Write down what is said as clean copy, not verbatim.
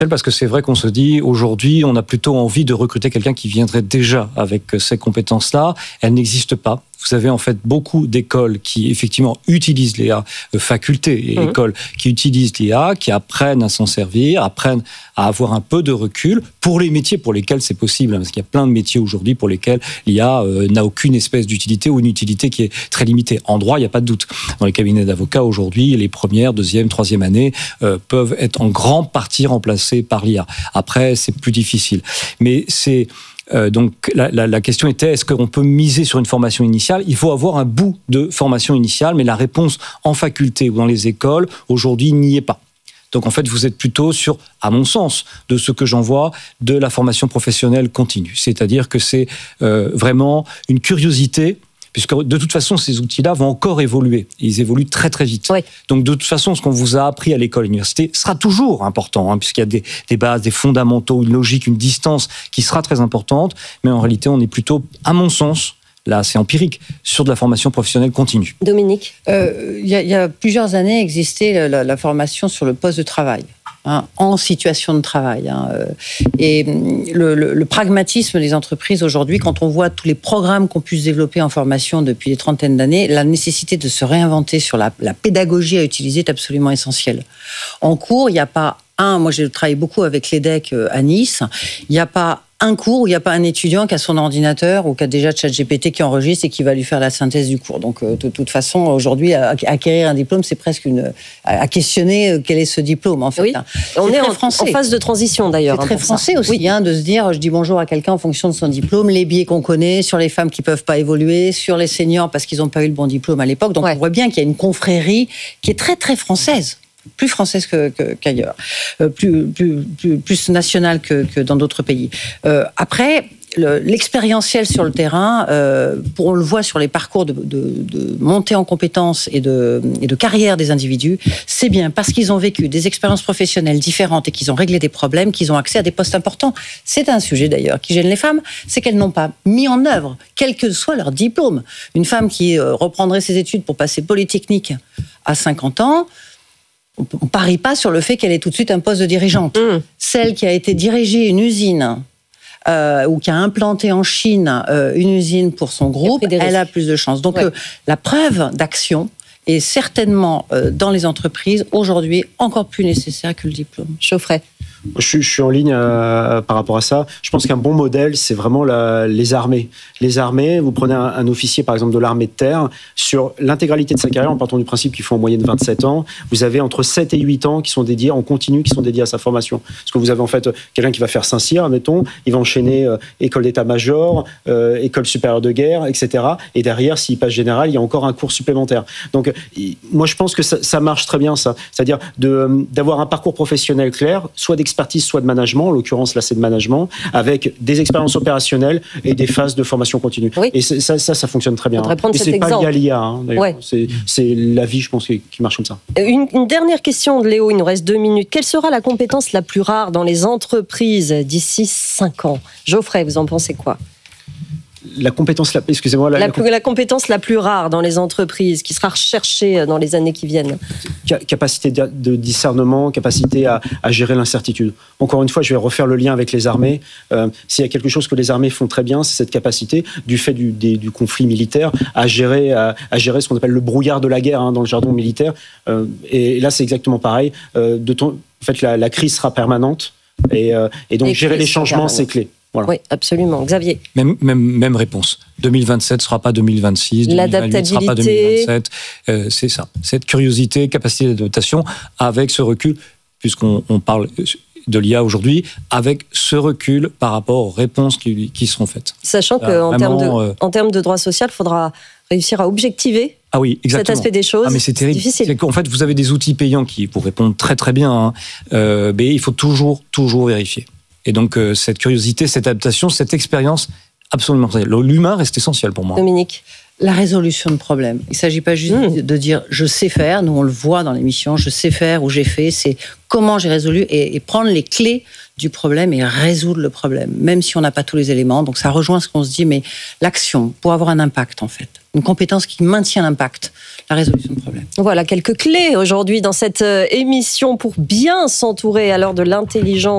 Parce que c'est vrai qu'on se dit, aujourd'hui, on a plutôt envie de recruter quelqu'un qui viendrait déjà avec ces compétences-là. Elles n'existent pas. Vous avez en fait beaucoup d'écoles qui, effectivement, utilisent l'IA, facultés et écoles qui utilisent l'IA, qui apprennent à s'en servir, apprennent à avoir un peu de recul pour les métiers pour lesquels c'est possible. Parce qu'il y a plein de métiers aujourd'hui pour lesquels l'IA n'a aucune espèce d'utilité ou une utilité qui est très limitée. En droit, il n'y a pas de doute. Dans les cabinets d'avocats, aujourd'hui, les premières, deuxième, troisième années peuvent être en grande partie remplacées par l'IA. Après, c'est plus difficile. Mais c'est... donc la question était, est-ce qu'on peut miser sur une formation initiale ? Il faut avoir un bout de formation initiale, mais la réponse en faculté ou dans les écoles, aujourd'hui, n'y est pas. Donc en fait, vous êtes plutôt sur, à mon sens, de ce que j'en vois, de la formation professionnelle continue. C'est-à-dire que c'est vraiment une curiosité, puisque de toute façon, ces outils-là vont encore évoluer. Ils évoluent très très vite. Oui. Donc de toute façon, ce qu'on vous a appris à l'école et à l'université sera toujours important, puisqu'il y a des bases, des fondamentaux, une logique, une distance qui sera très importante. Mais en réalité, on est plutôt, à mon sens, là c'est empirique, sur de la formation professionnelle continue. Dominique ? Il y a plusieurs années existait la formation sur le poste de travail. En situation de travail. Et le pragmatisme des entreprises aujourd'hui, quand on voit tous les programmes qu'on puisse développer en formation depuis des trentaines d'années, la nécessité de se réinventer sur la pédagogie à utiliser est absolument essentielle. En cours, il n'y a pas moi j'ai travaillé beaucoup avec l'EDEC à Nice, il n'y a pas un cours où il n'y a pas un étudiant qui a son ordinateur ou qui a déjà ChatGPT qui enregistre et qui va lui faire la synthèse du cours. Donc, de toute façon, aujourd'hui, acquérir un diplôme, c'est presque à questionner quel est ce diplôme, en fait. Oui. On est en phase de transition, d'ailleurs. C'est très français aussi, de se dire, je dis bonjour à quelqu'un en fonction de son diplôme, les biais qu'on connaît, sur les femmes qui ne peuvent pas évoluer, sur les seniors parce qu'ils n'ont pas eu le bon diplôme à l'époque. Donc, on voit bien qu'il y a une confrérie qui est très, très française. Plus française qu'ailleurs, plus nationale que dans d'autres pays. Après, l'expérientiel sur le terrain, on le voit sur les parcours de montée en compétences et de carrière des individus, c'est bien parce qu'ils ont vécu des expériences professionnelles différentes et qu'ils ont réglé des problèmes, qu'ils ont accès à des postes importants. C'est un sujet d'ailleurs qui gêne les femmes, c'est qu'elles n'ont pas mis en œuvre, quel que soit leur diplôme. Une femme qui reprendrait ses études pour passer Polytechnique à 50 ans, on ne parie pas sur le fait qu'elle ait tout de suite un poste de dirigeante. Celle qui a été diriger une usine ou qui a implanté en Chine une usine pour son groupe, elle a plus de chances. Donc la preuve d'action est certainement dans les entreprises aujourd'hui encore plus nécessaire que le diplôme. Geoffrey. Je suis en ligne par rapport à ça. Je pense qu'un bon modèle, c'est vraiment les armées. Les armées, vous prenez un officier, par exemple, de l'armée de terre, sur l'intégralité de sa carrière, en partant du principe qu'il faut en moyenne 27 ans, vous avez entre 7 et 8 ans qui sont dédiés en continu, qui sont dédiés à sa formation. Parce que vous avez en fait quelqu'un qui va faire Saint-Cyr, admettons, il va enchaîner école d'état-major, école supérieure de guerre, etc. Et derrière, s'il passe général, il y a encore un cours supplémentaire. Donc, moi, je pense que ça marche très bien, ça. C'est-à-dire d'avoir un parcours professionnel clair, soit d'expertise, soit de management. En l'occurrence, là, c'est de management, avec des expériences opérationnelles et des phases de formation continue. Oui. Et ça fonctionne très bien. Et c'est pas lié à l'IA, d'ailleurs. Ouais. C'est la vie, je pense, qui marche comme ça. Une dernière question de Léo, il nous reste 2 minutes. Quelle sera la compétence la plus rare dans les entreprises d'ici 5 ans ? Geoffrey, vous en pensez quoi ? La compétence, excusez-moi... La compétence la plus rare dans les entreprises, qui sera recherchée dans les années qui viennent. Capacité de discernement, capacité à gérer l'incertitude. Encore une fois, je vais refaire le lien avec les armées. S'il y a quelque chose que les armées font très bien, c'est cette capacité, du fait du conflit militaire, à gérer ce qu'on appelle le brouillard de la guerre, dans le jargon militaire. Et là, c'est exactement pareil. En fait, la crise sera permanente. Et donc, gérer les changements, c'est clé. Voilà. Oui, absolument. Xavier. Même réponse. 2027 ne sera pas 2026, 2028 ne sera pas 2027. C'est ça. Cette curiosité, capacité d'adaptation, avec ce recul, puisqu'on parle de l'IA aujourd'hui, avec ce recul par rapport aux réponses qui seront faites. Sachant qu'en termes de droit social, il faudra réussir à objectiver cet aspect des choses. Mais c'est terrible. Difficile. C'est qu'en fait, vous avez des outils payants qui vous répondent très très bien, mais il faut toujours vérifier. Et donc, cette curiosité, cette adaptation, cette expérience, absolument. L'humain reste essentiel pour moi. Dominique. La résolution de problèmes. Il ne s'agit pas juste de dire « je sais faire », nous on le voit dans l'émission, « je sais faire » ou « j'ai fait », c'est comment j'ai résolu et prendre les clés du problème et résoudre le problème, même si on n'a pas tous les éléments. Donc ça rejoint ce qu'on se dit, mais l'action, pour avoir un impact en fait. Une compétence qui maintient l'impact, la résolution de problème. Voilà quelques clés aujourd'hui dans cette émission pour bien s'entourer à l'heure de l'intelligence